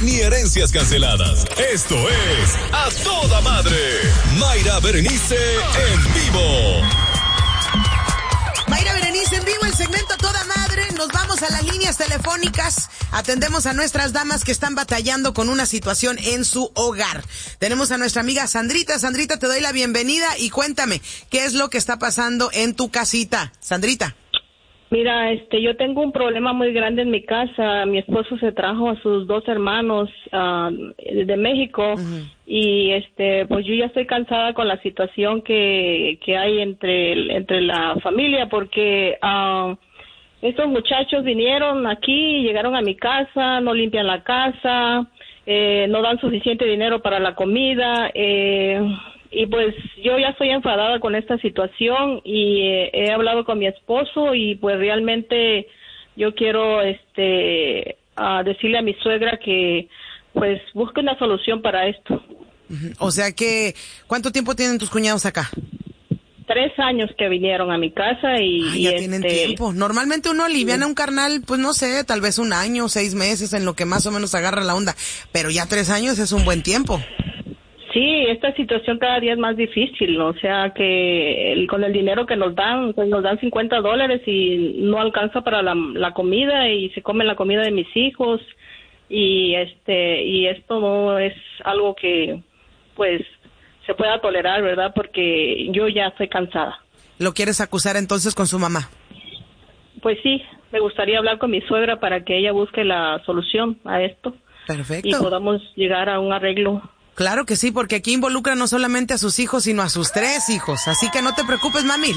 ni herencias canceladas. Esto es A Toda Madre. Mayra Berenice en vivo. Mayra Berenice en vivo, el segmento A Toda Madre. Nos vamos a las líneas telefónicas. Atendemos a nuestras damas que están batallando con una situación en su hogar. Tenemos a nuestra amiga Sandrita. Sandrita, te doy la bienvenida y cuéntame, ¿qué es lo que está pasando en tu casita? Sandrita. Mira, yo tengo un problema muy grande en mi casa. Mi esposo se trajo a sus 2 hermanos de México. Uh-huh. Y pues yo ya estoy cansada con la situación que hay entre la familia, porque estos muchachos vinieron aquí, llegaron a mi casa, no limpian la casa, no dan suficiente dinero para la comida, y pues yo ya estoy enfadada con esta situación y he hablado con mi esposo y pues realmente yo quiero decirle a mi suegra que pues busque una solución para esto. O sea que, ¿cuánto tiempo tienen tus cuñados acá? 3 años que vinieron a mi casa y ya tienen tiempo. Normalmente uno aliviana un carnal, pues no sé, tal vez 1 año, 6 meses, en lo que más o menos agarra la onda. Pero ya 3 años es un buen tiempo. Sí, esta situación cada día es más difícil, ¿no? O sea que con el dinero que nos dan, pues nos dan $50 y no alcanza para la comida y se come la comida de mis hijos y esto no es algo que pues se pueda tolerar, ¿verdad? Porque yo ya estoy cansada. ¿Lo quieres acusar entonces con su mamá? Pues sí, me gustaría hablar con mi suegra para que ella busque la solución a esto. Perfecto. Y podamos llegar a un arreglo. Claro que sí, porque aquí involucra no solamente a sus hijos, sino a sus 3 hijos. Así que no te preocupes, mami.